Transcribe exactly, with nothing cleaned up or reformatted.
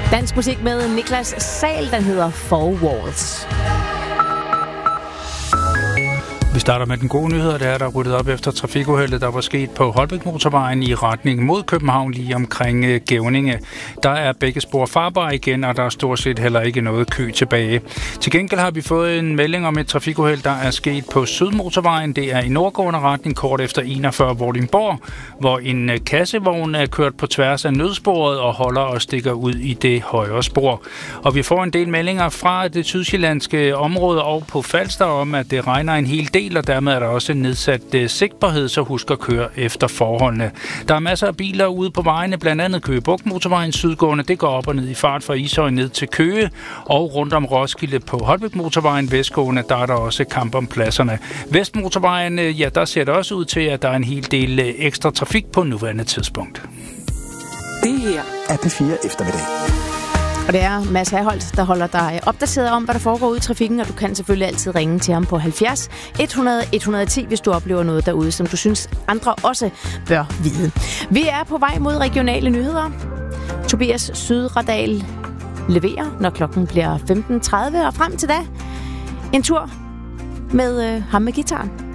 Dansk musik med Niklas Sahl, den hedder Four Walls. Vi starter med den gode nyhed, det er der ryddet op efter trafikuheldet, der var sket på Holbæk-motorvejen i retning mod København lige omkring Gævninge. Der er begge spor farbare igen, og der er stort set heller ikke noget kø tilbage. Til gengæld har vi fået en melding om et trafikuheld, der er sket på Sydmotorvejen. Det er i nordgående retning kort efter enogfyrre Vordingborg, hvor en kassevogn er kørt på tværs af nødsporet og holder og stikker ud i det højre spor. Og vi får en del meldinger fra det sydsjællandske område og på Falster om, at det regner en hel del, og dermed er der også en nedsat uh, sigtbarhed, så husk at køre efter forholdene. Der er masser af biler ude på vejene, blandt andet Køge Bugt motorvejen sydgående. Det går op og ned i fart fra Ishøj ned til Køge, og rundt om Roskilde på Holbæk motorvejen vestgående, der er der også kamp om pladserne. Vestmotorvejen, uh, ja, der ser det også ud til, at der er en hel del uh, ekstra trafik på nuværende tidspunkt. Det her er P fire eftermiddag. Og det er Mads Herholdt, der holder dig opdateret om, hvad der foregår ude i trafikken, og du kan selvfølgelig altid ringe til ham på halvfjerds hundrede et hundrede og ti, hvis du oplever noget derude, som du synes andre også bør vide. Vi er på vej mod regionale nyheder. Tobias Sydradal leverer, når klokken bliver femten tredive, og frem til da en tur med øh, ham med gitaren.